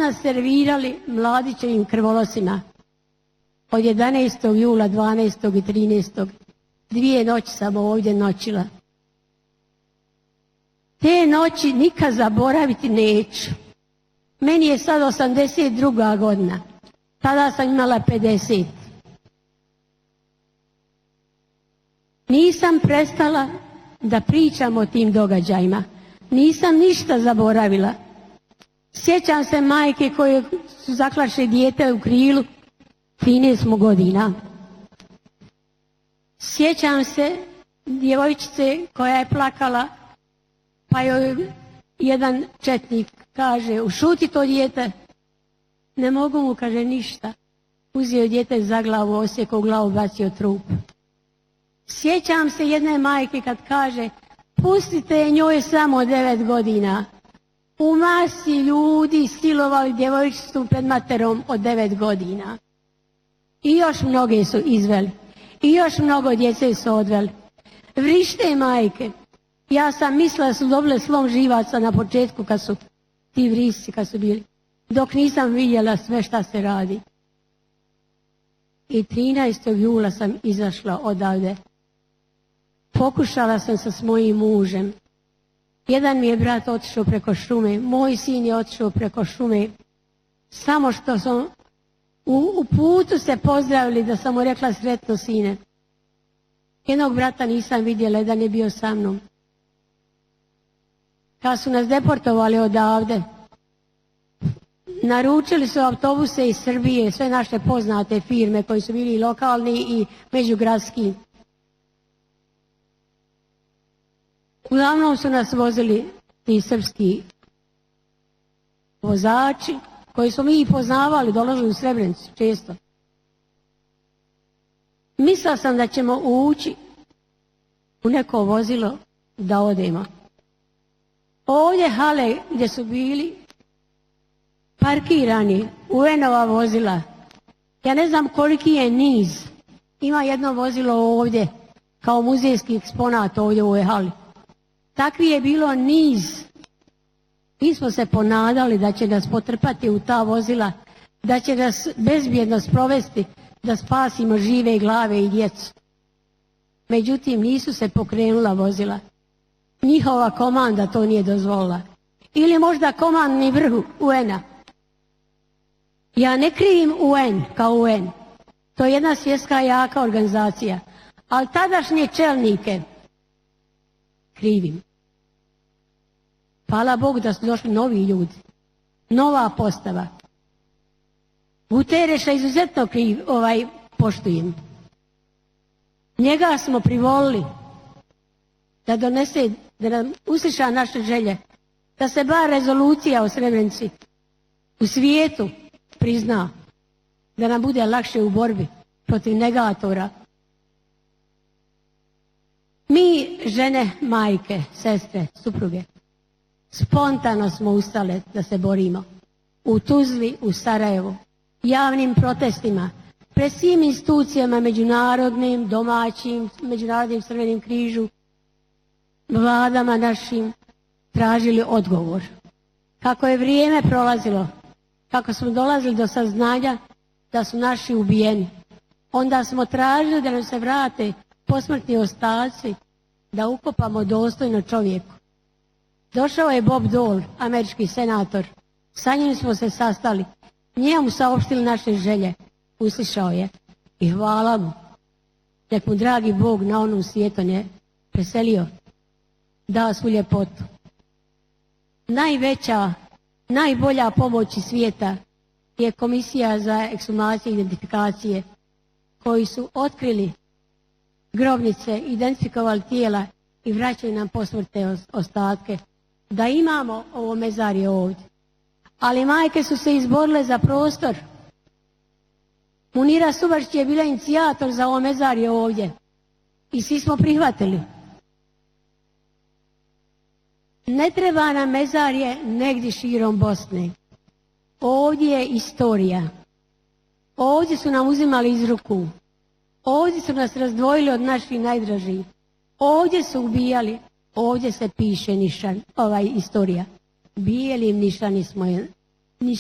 nas servirali mladićevim krvolosima. Od 11. jula, 12. i 13. 2 noći sam ovdje noćila. Te noći nikad zaboraviti neću. Meni je sad 82. godina. Tada sam imala 50. Nisam prestala da pričam o tim događajima. Nisam ništa zaboravila. Sjećam se majke koje su zaklašle dijete u krilu, 13 godina. Sjećam se djevojčice koja je plakala, pa joj jedan četnik kaže, ušuti to dijete. Ne mogu mu, kaže, ništa. Uzeo dijete za glavu, osjekao glavu, bacio trup. Sjećam se jedne majke kad kaže, pustite, njoj samo 9 godina. U masi ljudi silovali djevojčicu pred materom od 9 godina. I još mnoge su izveli. I još mnogo djece su odveli. Vrište majke. Ja sam mislila da su dobile slom živaca na početku kad su ti vrisci kad su bili. Dok nisam vidjela sve šta se radi. I 13. jula sam izašla odavde. Pokušala sam sa mojim mužem. Jedan mi je brat otišao preko šume, moj sin je otišao preko šume. Samo što sam u putu se pozdravili da sam mu rekla sretno sine. Jednog brata nisam vidjela, jedan je bio sa mnom. Kad su nas deportovali odavde, naručili su autobuse iz Srbije, sve naše poznate firme koji su bili lokalni i međugradski. Uglavnom su nas vozili ti srpski vozači, koji smo mi i poznavali, dolazili u Srebrenicu često. Mislila sam da ćemo ući u neko vozilo da odemo. Ovdje hale gdje su bili parkirani UN-ova vozila, ja ne znam koliki je niz. Ima jedno vozilo ovdje, kao muzejski eksponat ovdje u ovoj hali. Takvi je bilo niz. Mi smo se ponadali da će nas potrpati u ta vozila, da će nas bezbjedno sprovesti, da spasimo žive glave i djecu. Međutim, nisu se pokrenula vozila. Njihova komanda to nije dozvolila. Ili možda komandni vrh UN-a. Ja ne krivim UN kao UN. To je jedna svjetska jaka organizacija. Ali tadašnje čelnike krivim. Hvala Bogu da su došli novi ljudi. Nova postava. Gutereša izuzetno poštujem. Njega smo privolili da donese, da nam usliša naše želje, da se bar rezolucija o Srebrenici u svijetu prizna, da nam bude lakše u borbi protiv negatora. Mi, žene, majke, sestre, supruge, spontano smo ustale da se borimo. U Tuzli, u Sarajevu, javnim protestima, pred svim institucijama međunarodnim, domaćim, međunarodnim Crvenim križu, vladama našim, tražili odgovor. Kako je vrijeme prolazilo, kako smo dolazili do saznanja da su naši ubijeni, onda smo tražili da nam se vrate posmrtni ostaci, da ukopamo dostojno čovjeku. Došao je Bob Dole, američki senator. Sa njim smo se sastali. Njemu saopštili naše želje. Uslišao je. I hvala mu. Nek mu dragi Bog na onom svijetu ne preselio. Dao svu ljepotu. Najveća, najbolja pomoć iz svijeta je komisija za ekshumacije i identifikacije, koji su otkrili grobnice, identifikovali tijela i vraćaju nam posmrtne ostatke. Da imamo ovo mezarje ovdje. Ali majke su se izborile za prostor. Munira Subačić je bila inicijator za ovo mezarje ovdje. I svi smo prihvatili. Ne treba nam mezarje negdje širom Bosne. Ovdje je istorija. Ovdje su nam uzimali iz ruku. Ovdje su nas razdvojili od naših najdražih. Ovdje su ubijali. Ovdje se piše istorija. Bijelim nišani smo je